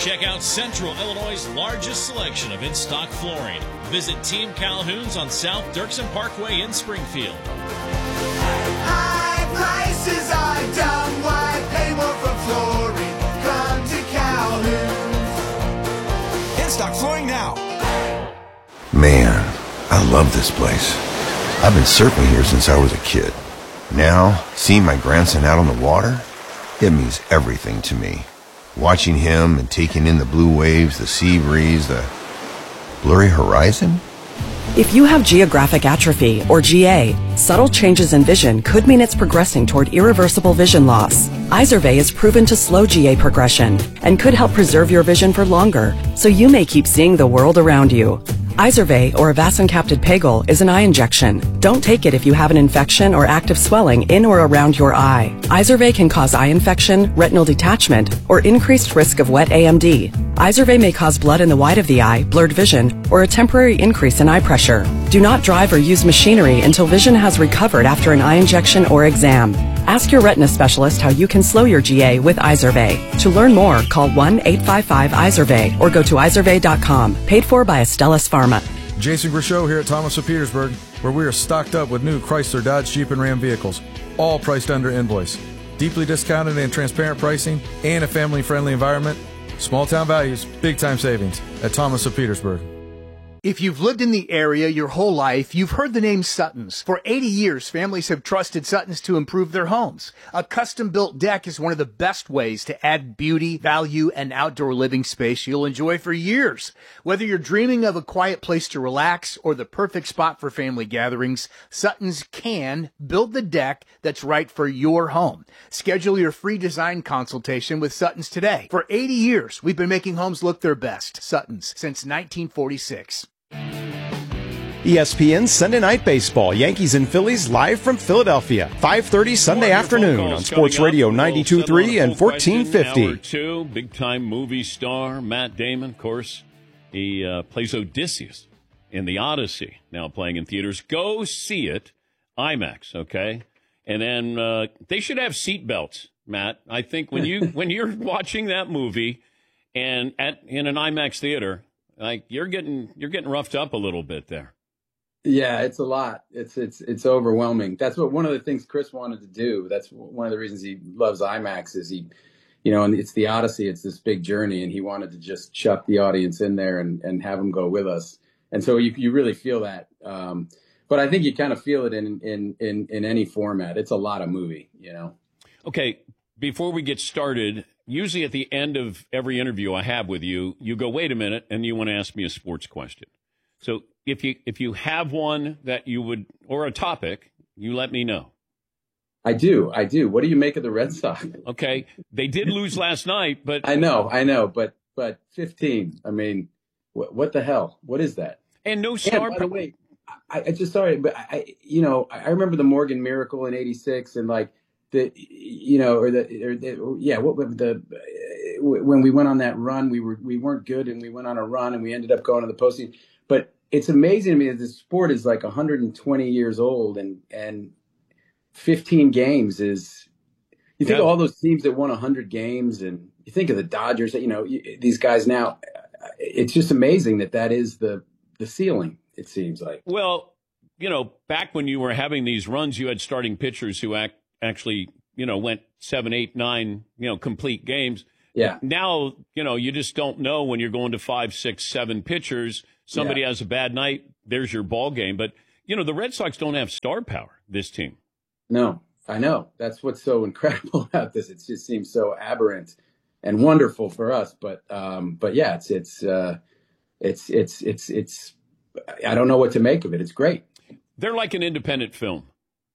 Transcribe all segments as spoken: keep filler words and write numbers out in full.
Check out Central Illinois' largest selection of in-stock flooring. Visit Team Calhoun's on South Dirksen Parkway in Springfield. High prices are dumb. Why pay more for flooring? Come to Calhoun's. In-stock flooring now. Man, I love this place. I've been surfing here since I was a kid. Now, seeing my grandson out on the water, it means everything to me. Watching him and taking in the blue waves, the sea breeze, the blurry horizon. If you have geographic atrophy, or G A, subtle changes in vision could mean it's progressing toward irreversible vision loss. Izervay is proven to slow G A progression and could help preserve your vision for longer, so you may keep seeing the world around you. Izervay, or avacincaptad pegol, is an eye injection. Don't take it if you have an infection or active swelling in or around your eye. Izervay can cause eye infection, retinal detachment, or increased risk of wet A M D. Izervay may cause blood in the white of the eye, blurred vision, or a temporary increase in eye pressure. Do not drive or use machinery until vision has recovered after an eye injection or exam. Ask your retina specialist how you can slow your G A with Izervay. To learn more, call one eight five five Izervay or go to izervay dot com. Paid for by Astellas Pharma. Jason Grishow here at Thomas of Petersburg, where we are stocked up with new Chrysler, Dodge, Jeep, and Ram vehicles, all priced under invoice. Deeply discounted and transparent pricing and a family-friendly environment. Small town values, big time savings at Thomas of Petersburg. If you've lived in the area your whole life, you've heard the name Sutton's. For eighty years, families have trusted Sutton's to improve their homes. A custom-built deck is one of the best ways to add beauty, value, and outdoor living space you'll enjoy for years. Whether you're dreaming of a quiet place to relax or the perfect spot for family gatherings, Sutton's can build the deck that's right for your home. Schedule your free design consultation with Sutton's today. For eighty years, we've been making homes look their best. Sutton's, since nineteen forty-six. E S P N Sunday Night Baseball. Yankees and Phillies live from Philadelphia. five thirty Sunday afternoon on Sports Radio ninety-two point three and fourteen fifty. Hour two, big-time movie star Matt Damon, of course. He uh, plays Odysseus in The Odyssey, now playing in theaters. Go see it. IMAX, okay? And then uh, they should have seat belts, Matt. I think when, you, when you're watching that movie and at in an IMAX theater, like you're getting you're getting roughed up a little bit there. Yeah, it's a lot. It's it's it's overwhelming. That's what one of the things Chris wanted to do. That's one of the reasons he loves IMAX is he, you know, and it's the Odyssey. It's this big journey, and he wanted to just chuck the audience in there and, and have them go with us. And so you you really feel that. Um, but I think you kind of feel it in in in in any format. It's a lot of movie, you know. Okay, before we get started, usually at the end of every interview I have with you, you go, wait a minute, and you want to ask me a sports question. So if you if you have one that you would, or a topic, you let me know. I do. I do. What do you make of the Red Sox? Okay. They did lose last night, but. I know. I know. But but fifteen, I mean, what, what the hell? What is that? And no star. And by the way, I, I just sorry, but I, you know, I remember the Morgan Miracle in eighty-six and like the, you know, or the, or the yeah, what the, when we went on that run, we were, we weren't good and we went on a run and we ended up going to the postseason. But it's amazing to me that this sport is like one hundred twenty years old and, and fifteen games is, you think yeah. of all those teams that won one hundred games and you think of the Dodgers, you know, these guys now, it's just amazing that that is the, the ceiling, it seems like. Well, you know, back when you were having these runs, you had starting pitchers who act, actually, you know, went seven, eight, nine, you know, complete games. Yeah. Now, you know, you just don't know when you're going to five, six, seven pitchers. Somebody yeah. has a bad night, there's your ball game. But, you know, the Red Sox don't have star power, this team. No, I know. That's what's so incredible about this. It just seems so aberrant and wonderful for us. But, um, but yeah, it's, it's, uh, it's, it's, it's, it's, I don't know what to make of it. It's great. They're like an independent film.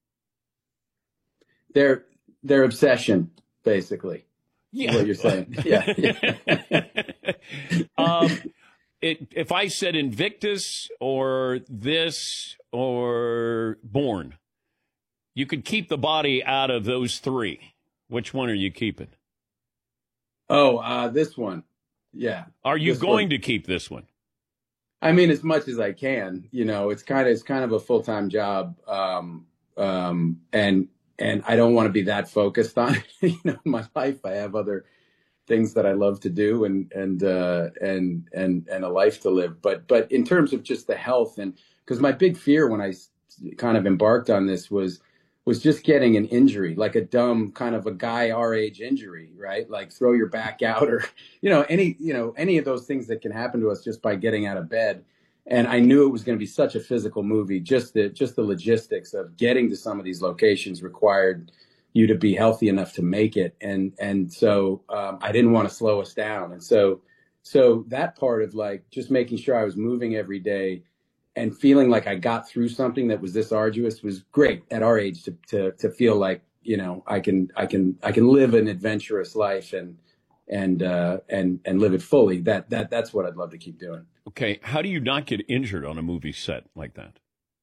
Their, their obsession, basically. Yeah. What you're saying. Yeah. yeah. um, It, if I said Invictus or this or Born, you could keep the body out of those three. Which one are you keeping? Oh, uh, this one. Yeah. Are you this going one. to keep this one? I mean, as much as I can. You know, it's kind of it's kind of a full time job, um, um, and and I don't want to be that focused on it. You know, in my life, I have other things that I love to do and, and, uh, and, and, and a life to live. But, but in terms of just the health, and because my big fear when I kind of embarked on this was, was just getting an injury, like a dumb kind of a guy our age injury, right? Like throw your back out, or, you know, any, you know, any of those things that can happen to us just by getting out of bed. And I knew it was going to be such a physical movie. Just the, just the logistics of getting to some of these locations required you to be healthy enough to make it. And, and so, um, I didn't want to slow us down. And so, so that part of like just making sure I was moving every day and feeling like I got through something that was this arduous was great at our age to, to, to feel like, you know, I can, I can, I can live an adventurous life and, and, uh, and, and live it fully. That, that, that's what I'd love to keep doing. Okay. How do you not get injured on a movie set like that?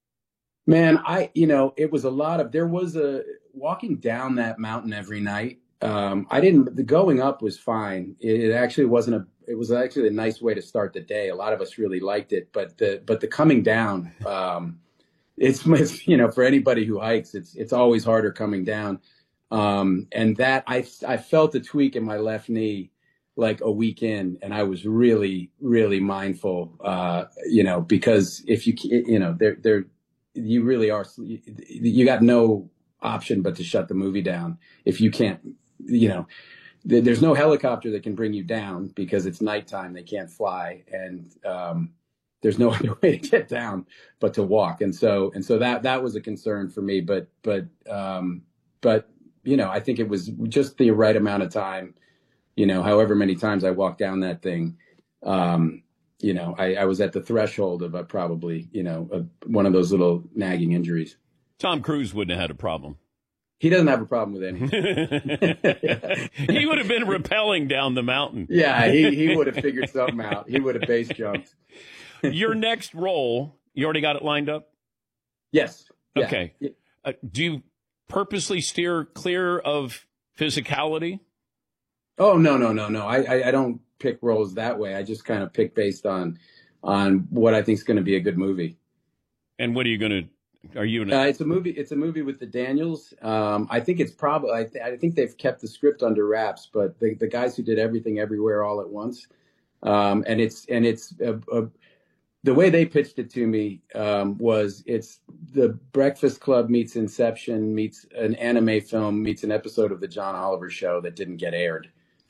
Man, I, you know, it was a lot of, there was a walking down that mountain every night. Um, I didn't, the going up was fine. It, it actually wasn't a, it was actually a nice way to start the day. A lot of us really liked it, but the, but the coming down, um, it's, it's, you know, for anybody who hikes, it's, it's always harder coming down. Um, and that I, I felt a tweak in my left knee like a week in, and I was really, really mindful, uh, you know, because if you, you know, there, there, you really are, you, you got no option but to shut the movie down. If you can't, you know, th- there's no helicopter that can bring you down because it's nighttime. They can't fly. And, um, there's no other way to get down but to walk. And so, and so that, that was a concern for me, but, but, um, but, you know, I think it was just the right amount of time, you know, however many times I walked down that thing, um, you know, I, I was at the threshold of a probably, you know, a, one of those little nagging injuries. Tom Cruise wouldn't have had a problem. He doesn't have a problem with anything. He would have been rappelling down the mountain. Yeah, he, he would have figured something out. He would have base jumped. Your next role, you already got it lined up? Yes. Yeah. Okay. Uh, do you purposely steer clear of physicality? Oh, no, no, no, no. I, I, I don't pick roles that way. I just kind of pick based on on what I think is going to be a good movie. And what are you going to? Are you? Gonna... Uh, it's a movie. It's a movie with the Daniels. Um, I think it's probably. I, th- I think they've kept the script under wraps, but the, the guys who did Everything Everywhere All at Once, um, and it's and it's a, a, the way they pitched it to me um, was it's the Breakfast Club meets Inception meets an anime film meets an episode of the John Oliver Show that didn't get aired.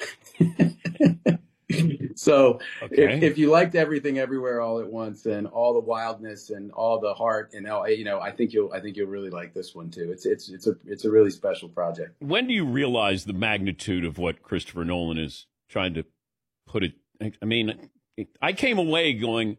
So okay. if, if you liked Everything Everywhere All at Once and all the wildness and all the heart and all, you know, I think you'll I think you'll really like this one too. It's it's it's a it's a really special project. When do you realize the magnitude of what Christopher Nolan is trying to put it? I mean, I came away going,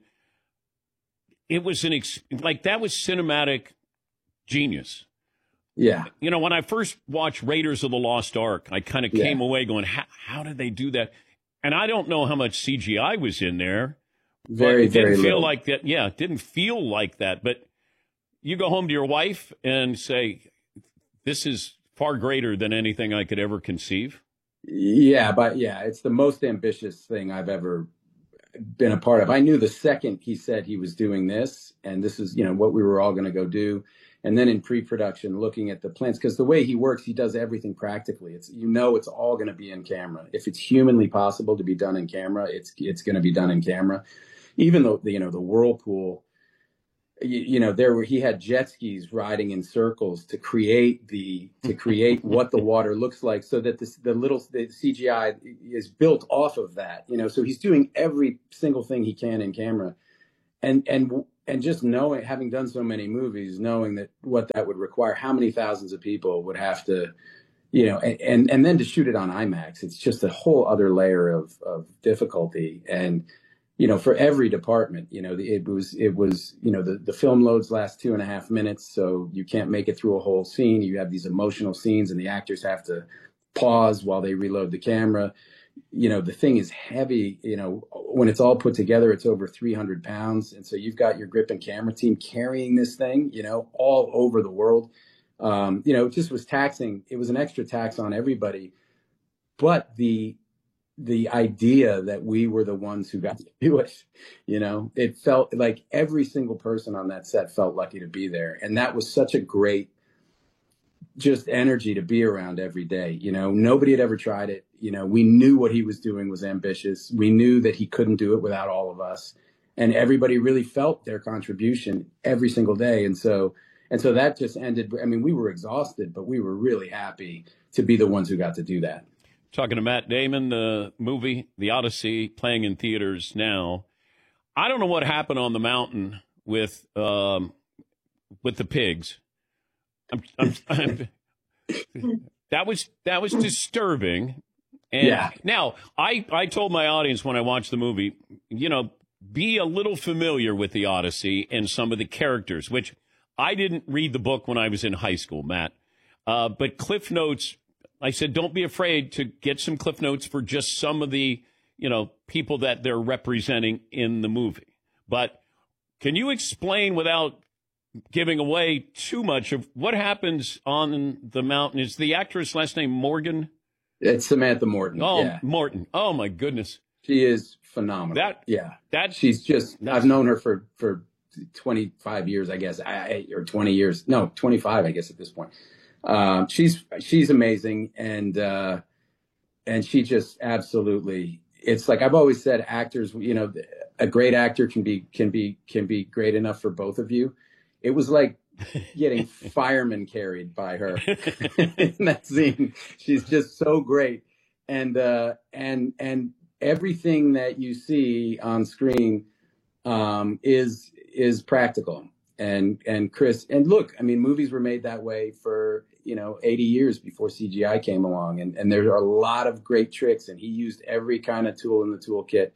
it was an ex- like that was cinematic genius. Yeah. You know, when I first watched Raiders of the Lost Ark, I kind of Yeah. came away going, how, how did they do that? And I don't know how much C G I was in there. Very, it didn't very feel little. like that. Yeah, it didn't feel like that. But you go home to your wife and say, this is far greater than anything I could ever conceive. Yeah, but yeah, it's the most ambitious thing I've ever been a part of. I knew the second he said he was doing this, and this is, you know, what we were all going to go do. And then in pre-production, looking at the plans, because the way he works, he does everything practically. It's, you know, it's all going to be in camera. If it's humanly possible to be done in camera, it's it's going to be done in camera. Even though the, you know, the whirlpool, you, you know, there were he had jet skis riding in circles to create the to create what the water looks like, so that this, the little the C G I is built off of that. You know, so he's doing every single thing he can in camera, and and. And just knowing, having done so many movies, knowing that what that would require, how many thousands of people would have to, you know, and, and, and then to shoot it on IMAX, it's just a whole other layer of, of difficulty. And, you know, for every department, you know, it was, it was, you know, the, the film loads last two and a half minutes. So you can't make it through a whole scene. You have these emotional scenes and the actors have to pause while they reload the camera. You know, the thing is heavy. You know, when it's all put together, it's over three hundred pounds. And so you've got your grip and camera team carrying this thing, you know, all over the world. Um, you know, it just was taxing. It was an extra tax on everybody. But the the idea that we were the ones who got to do it, you know, it felt like every single person on that set felt lucky to be there. And that was such a great just energy to be around every day. You know, nobody had ever tried it. You know, we knew what he was doing was ambitious. We knew that he couldn't do it without all of us. And everybody really felt their contribution every single day. And so, and so that just ended. I mean, we were exhausted, but we were really happy to be the ones who got to do that. Talking to Matt Damon, the movie, The Odyssey, playing in theaters now. I don't know what happened on the mountain with um, with the pigs. I'm, I'm, I'm, that was that was disturbing. And yeah. Now, I, I told my audience when I watched the movie, you know, be a little familiar with The Odyssey and some of the characters, which I didn't read the book when I was in high school, Matt. Uh, but Cliff Notes, I said, don't be afraid to get some Cliff Notes for just some of the, you know, people that they're representing in the movie. But can you explain without giving away too much of what happens on the mountain? Is the actress last name Morgan? It's Samantha Morton. Oh, yeah. Morton. Oh, my goodness. She is phenomenal. That, yeah. That, She's just, I've known her for, for twenty-five years, I guess, I, or twenty years. No, twenty-five, I guess, at this point. Um, she's, she's amazing. And, uh, and she just absolutely, it's like I've always said, actors, you know, a great actor can be, can be, can be great enough for both of you. It was like getting firemen carried by her in that scene. She's just so great. And, uh, and, and everything that you see on screen, um, is, is practical. And, and Chris, and look, I mean, movies were made that way for, you know, eighty years before C G I came along. And, and there are a lot of great tricks, and he used every kind of tool in the toolkit.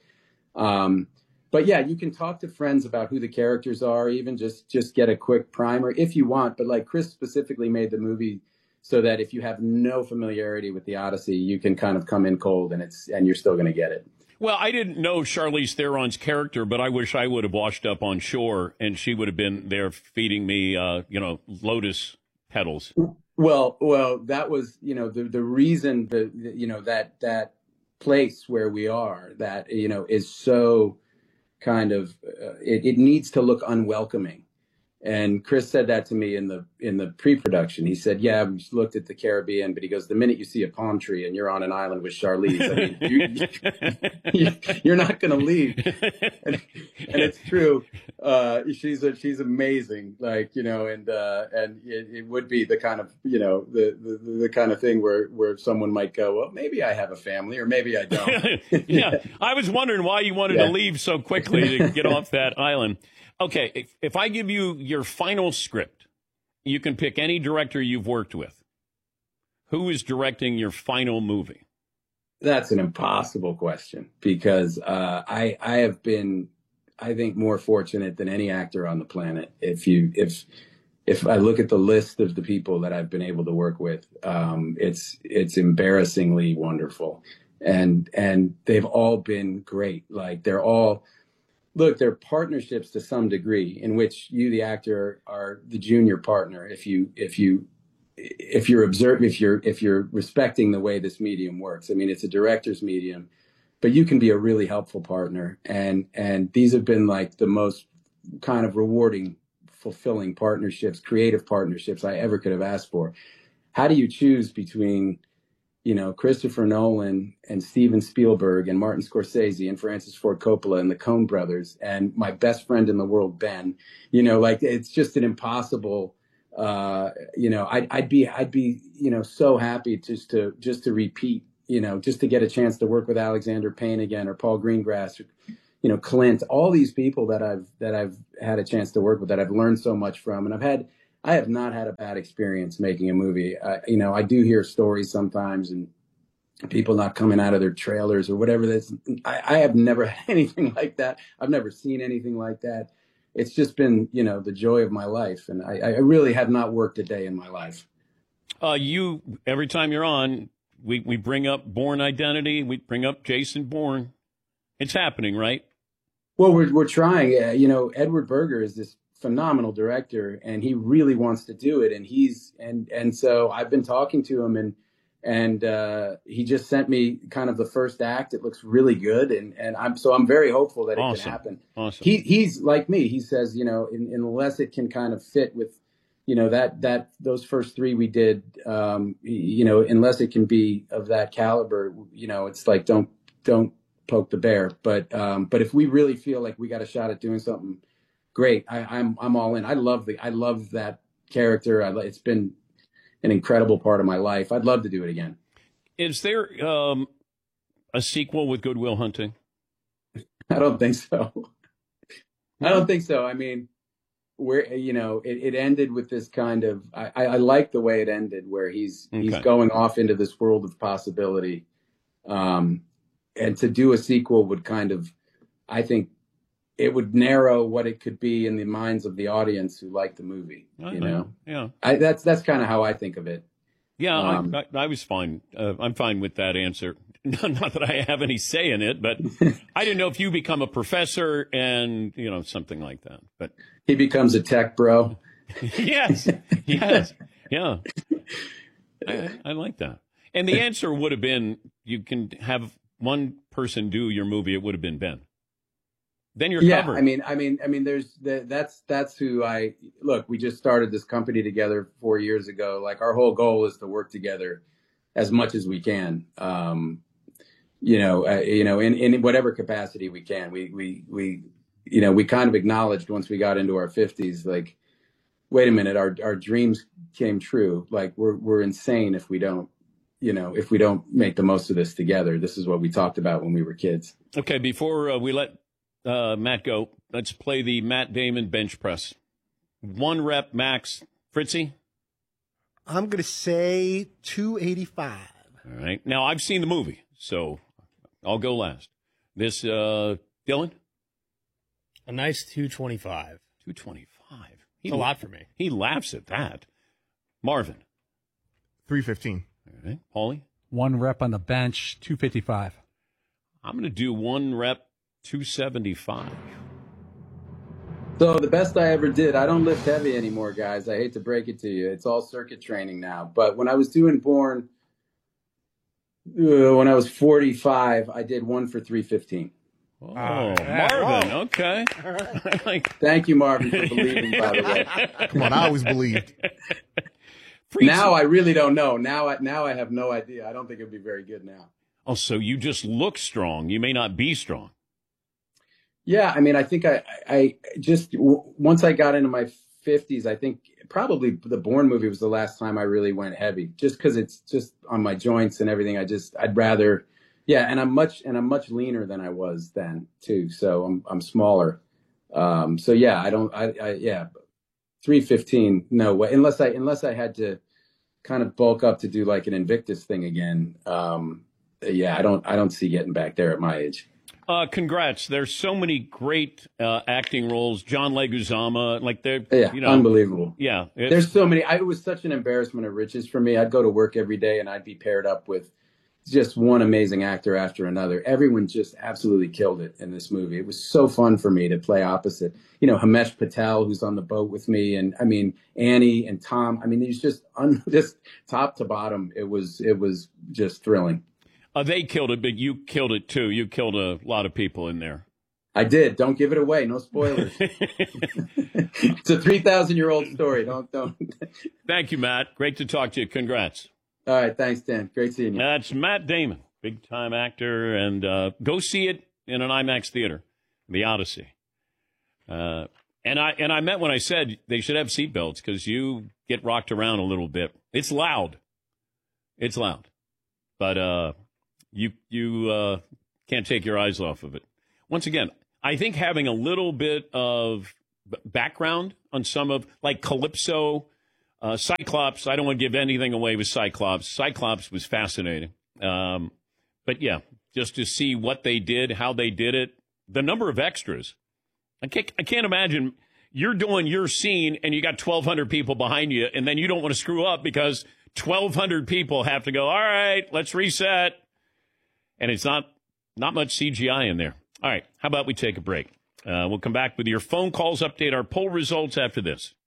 Um, But yeah, you can talk to friends about who the characters are, even just, just get a quick primer if you want. But like Chris specifically made the movie so that if you have no familiarity with the Odyssey, you can kind of come in cold and it's, and you're still going to get it. Well, I didn't know Charlize Theron's character, but I wish I would have washed up on shore and she would have been there feeding me, uh, you know, lotus petals. Well, well, that was, you know, the, the reason the, the, you know, that, that place where we are, that, you know, is so kind of, uh, it, it needs to look unwelcoming. And Chris said that to me in the in the pre-production. He said, yeah, we looked at the Caribbean, but he goes, the minute you see a palm tree and you're on an island with Charlize, I mean, you, you, you're not going to leave. And, and it's true. Uh, she's a, she's amazing. Like, you know, and uh, and it, it would be the kind of, you know, the, the, the kind of thing where, where someone might go, well, maybe I have a family or maybe I don't. Yeah. I was wondering why you wanted yeah. to leave so quickly to get off that island. Okay, if, if I give you your final script, you can pick any director you've worked with. Who is directing your final movie? That's an impossible question because uh, I I have been, I think, more fortunate than any actor on the planet. If you if if I look at the list of the people that I've been able to work with, um, it's it's embarrassingly wonderful, and and they've all been great. Like they're all. Look, they're partnerships to some degree in which you, the actor, are the junior partner. If you, if you, if you're observe, if you're, if you're respecting the way this medium works. I mean, it's a director's medium, but you can be a really helpful partner. And, and these have been like the most kind of rewarding, fulfilling partnerships, creative partnerships I ever could have asked for. How do you choose between, you know, Christopher Nolan and Steven Spielberg and Martin Scorsese and Francis Ford Coppola and the Coen brothers and my best friend in the world, Ben, you know, like it's just an impossible, uh, you know, I'd, I'd be, I'd be, you know, so happy just to, just to repeat, you know, just to get a chance to work with Alexander Payne again, or Paul Greengrass, or, you know, Clint, all these people that I've, that I've had a chance to work with, that I've learned so much from. And I've had, I have not had a bad experience making a movie. Uh, you know, I do hear stories sometimes and people not coming out of their trailers or whatever. That's, I, I have never had anything like that. I've never seen anything like that. It's just been, you know, the joy of my life. And I, I really have not worked a day in my life. Uh, you, every time you're on, we, we bring up Bourne Identity. We bring up Jason Bourne. It's happening, right? Well, we're, we're trying. Uh, you know, Edward Berger is this phenomenal director, and he really wants to do it. And he's, and, and so I've been talking to him, and, and, uh, he just sent me kind of the first act. It looks really good. And, and I'm, so I'm very hopeful that it awesome. can happen. Awesome. He, he's like me. He says, you know, in, unless it can kind of fit with, you know, that that those first three we did, um, you know, unless it can be of that caliber, you know, it's like don't don't poke the bear. But um, but if we really feel like we got a shot at doing something great, I, I'm I'm all in. I love the I love that character. I, it's been an incredible part of my life. I'd love to do it again. Is there um, a sequel with Good Will Hunting? I don't think so. I don't think so. I mean, where you know, it, it ended with this kind of. I, I like the way it ended, where he's okay. he's going off into this world of possibility, um, and to do a sequel would kind of, I think, it would narrow what it could be in the minds of the audience who like the movie. I you know. know, yeah, I, that's that's kind of how I think of it. Yeah, um, I, I, I was fine. Uh, I'm fine with that answer. Not that I have any say in it, but I didn't know if you become a professor and, you know, something like that. But he becomes a tech bro. yes, yes, yeah. I, I like that. And the answer would have been, you can have one person do your movie. It would have been Ben. Then you're yeah, covered. I mean, I mean, I mean, there's the, that's that's who I look. We just started this company together four years ago. Like our whole goal is to work together as much as we can. Um, you know, uh, you know, in, in whatever capacity we can. We we we, you know, we kind of acknowledged once we got into our fifties, like, wait a minute, our our dreams came true. Like we're we're insane if we don't, you know, if we don't make the most of this together. This is what we talked about when we were kids. Okay, before uh, we let Uh, Matt, go. Let's play the Matt Damon bench press. One rep max. Fritzy? I'm going to say two eighty-five. All right. Now, I've seen the movie, so I'll go last. This, uh, Dylan? A nice two twenty-five. two twenty-five. It's a lot for me. He laughs at that. Marvin? three fifteen. All right. Paulie? One rep on the bench, two fifty-five. I'm going to do one rep, two seventy-five. So the best I ever did, I don't lift heavy anymore, guys. I hate to break it to you. It's all circuit training now. But when I was doing Bourne, uh, when I was forty-five, I did one for three fifteen. Oh, uh, Marvin, whoa. Okay. like, Thank you, Marvin, for believing, by the way. Come on, I always believed. Now I really don't know. Now I, now I have no idea. I don't think it'd be very good now. Oh, so you just look strong. You may not be strong. Yeah, I mean, I think I, I just once I got into my fifties, I think probably the Bourne movie was the last time I really went heavy, just because it's just on my joints and everything. I just I'd rather, yeah, and I'm much and I'm much leaner than I was then too. So I'm I'm smaller. Um, so yeah, I don't, I, I yeah, three fifteen, no way, unless I unless I had to kind of bulk up to do like an Invictus thing again. Um, yeah, I don't I don't see getting back there at my age. Uh, congrats. There's so many great uh, acting roles. John Leguizamo, like they're, yeah, you know, unbelievable. Yeah. There's so many. I, it was such an embarrassment of riches for me. I'd go to work every day and I'd be paired up with just one amazing actor after another. Everyone just absolutely killed it in this movie. It was so fun for me to play opposite, you know, Himesh Patel, who's on the boat with me. And I mean, Annie and Tom, I mean, he's just, un, just top to bottom. It was, it was just thrilling. Uh, they killed it, but you killed it too. You killed a lot of people in there. I did. Don't give it away. No spoilers. It's a three thousand year old story. Don't, don't. Thank you, Matt. Great to talk to you. Congrats. All right. Thanks, Dan. Great seeing you. That's Matt Damon, big time actor. And uh, go see it in an IMAX theater, The Odyssey. Uh, and I and I meant when I said they should have seatbelts because you get rocked around a little bit. It's loud. It's loud. But, uh, You you uh, can't take your eyes off of it. Once again, I think having a little bit of background on some of, like Calypso, uh, Cyclops, I don't want to give anything away with Cyclops. Cyclops was fascinating. Um, but, yeah, just to see what they did, how they did it, the number of extras. I can't, I can't imagine you're doing your scene and you got twelve hundred people behind you, and then you don't want to screw up because twelve hundred people have to go, all right, let's reset. And it's not not much C G I in there. All right, how about we take a break? Uh, we'll come back with your phone calls, update our poll results after this.